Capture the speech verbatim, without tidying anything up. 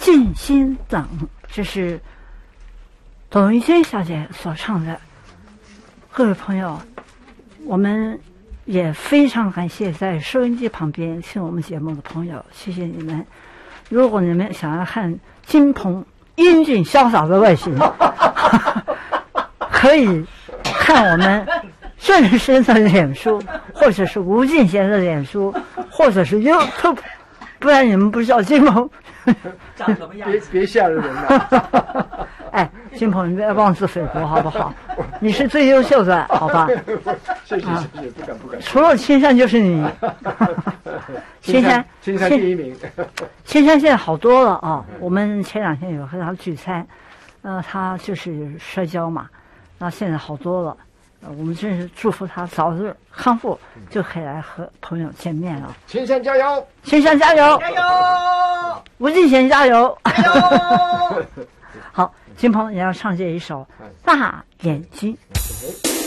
静心等，这是董玉娟小姐所唱的。各位朋友，我们也非常感谢在收音机旁边听我们节目的朋友，谢谢你们。如果你们想要看金鹏英俊潇洒的外形，可以看我们郑先生的脸书，或者是吴敬贤的脸书，或者是 YouTube， 不然你们不知道金鹏长什么样子？ 别别吓着人了。 哎，金鹏，你不要妄自菲薄好不好？你是最优秀的，好吧？ 谢谢谢谢，不敢不敢。 除了青山就是你。青山， 青山第一名。 青山现在好多了啊！我们前两天有和他聚餐，呃，他就是摔跤嘛，那现在好多了。呃，我们真是祝福他早日康复，就可以来和朋友见面了。 青山加油！ 青山加油！ 加油！ 吴敬贤加油！ 加油！ 好，金鹏也要唱这一首《大眼睛》。